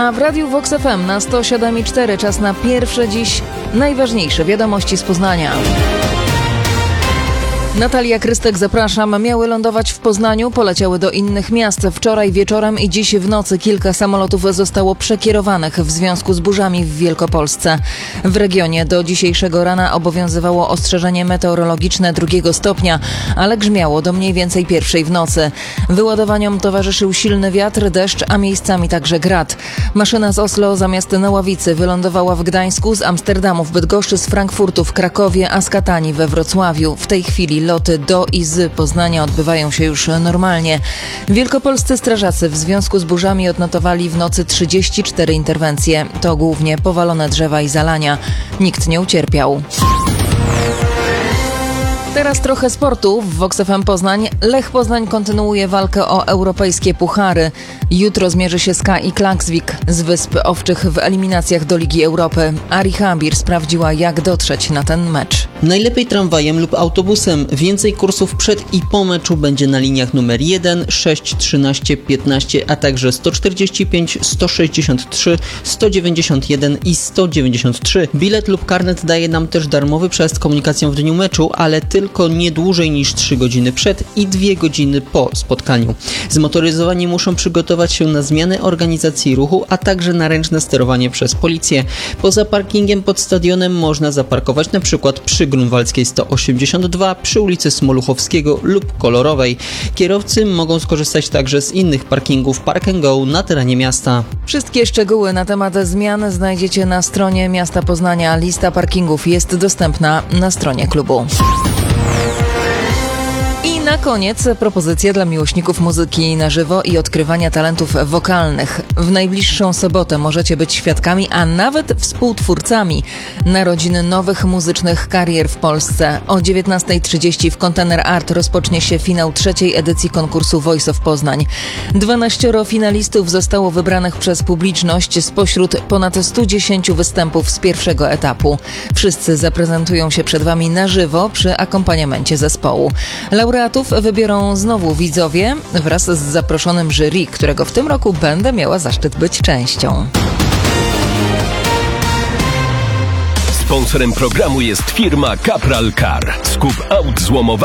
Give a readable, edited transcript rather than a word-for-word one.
A w Radiu Vox FM na 107,4 czas na pierwsze dziś najważniejsze wiadomości z Poznania. Natalia Krystek, zapraszam. Miały lądować w Poznaniu, poleciały do innych miast. Wczoraj wieczorem i dziś w nocy kilka samolotów zostało przekierowanych w związku z burzami w Wielkopolsce. W regionie do dzisiejszego rana obowiązywało ostrzeżenie meteorologiczne 2 stopnia, ale grzmiało do mniej więcej 1 w nocy. Wyładowaniom towarzyszył silny wiatr, deszcz, a miejscami także grad. Maszyna z Oslo zamiast na Ławicy wylądowała w Gdańsku, z Amsterdamu w Bydgoszczy, z Frankfurtu w Krakowie, a z Katanii we Wrocławiu. W tej chwili loty do i z Poznania odbywają się już normalnie. Wielkopolscy strażacy w związku z burzami odnotowali w nocy 34 interwencje. To głównie powalone drzewa i zalania. Nikt nie ucierpiał. Teraz trochę sportu w Vox FM Poznań. Lech Poznań kontynuuje walkę o europejskie puchary. Jutro zmierzy się z KI Klaksvik z Wysp Owczych w eliminacjach do Ligi Europy. Ari Habir sprawdziła, jak dotrzeć na ten mecz. Najlepiej tramwajem lub autobusem. Więcej kursów przed i po meczu będzie na liniach numer 1, 6, 13, 15, a także 145, 163, 191 i 193. Bilet lub karnet daje nam też darmowy przejazd komunikacją w dniu meczu, ale tylko nie dłużej niż 3 godziny przed i 2 godziny po spotkaniu. Zmotoryzowani muszą przygotować się na zmianę organizacji ruchu, a także na ręczne sterowanie przez policję. Poza parkingiem pod stadionem można zaparkować na przykład przy Grunwaldzkiej 182, przy ulicy Smoluchowskiego lub Kolorowej. Kierowcy mogą skorzystać także z innych parkingów Park & Go na terenie miasta. Wszystkie szczegóły na temat zmian znajdziecie na stronie miasta Poznania. Lista parkingów jest dostępna na stronie klubu. I na koniec propozycja dla miłośników muzyki na żywo i odkrywania talentów wokalnych. W najbliższą sobotę możecie być świadkami, a nawet współtwórcami narodzin nowych muzycznych karier w Polsce. O 19:30 w Container Art rozpocznie się finał 3. edycji konkursu Voice of Poznań. 12 finalistów zostało wybranych przez publiczność spośród ponad 110 występów z pierwszego etapu. Wszyscy zaprezentują się przed Wami na żywo przy akompaniamencie zespołu. Laureatów wybiorą znowu widzowie wraz z zaproszonym jury, którego w tym roku będę miała zaszczyt być częścią. Sponsorem programu jest firma Capral Car. Skup aut złomowanych